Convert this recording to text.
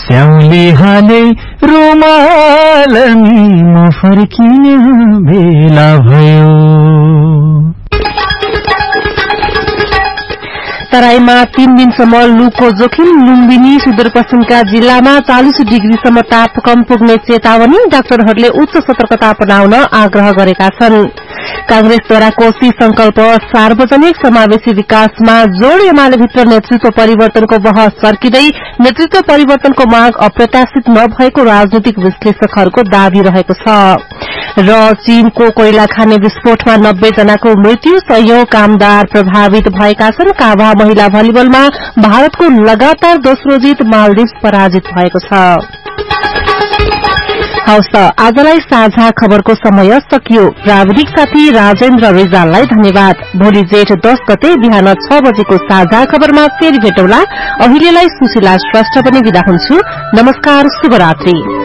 स्याउली हाले रुमालनी म फर्किने बेला भयो। तराईमा 3 दिनसम्म लूको जोखिम। लुम्बिनी सुदूरपश्चिमका जिल्लामा 40 डिग्रीसम्म तापक्रम पुग्ने चेतावनी। डाक्टरहरूले उच्च सतर्कता अपनाउन आग्रह गरेका छन्। कांग्रेसद्वारा कोशी संकल्प सार्वजनिक समावेशी विकासमा जोड़। एमालेभित्र नेतृत्व परिवर्तनको बहस सर्किँदै नेतृत्व परिवर्तनको माग अप्रत्याशित नभएको राजनीतिक विश्लेषकहरूको दावी रहेको छ। र चीनको कोइला खाने विस्फोटमा 90 जनाको मृत्यु। 100 कामदार प्रभावित भएका छन्। काभा महिला भलिबलमा भारतको लगातार दोस्रो जित। मालदिप्स पराजित भएको छ। हवस् त आजलाई साझा खबरको समय सकियो। प्राविधिक साथी राजेन्द्र रिजाललाई धन्यवाद। भोलि जेठ 10 गते बिहान 6 बजेको साझा खबरमा फेरि भेटौँला। अहिलेलाई सुशीला श्रेष्ठ पनि बिदा हुन्छु। नमस्कार, शुभरात्रि।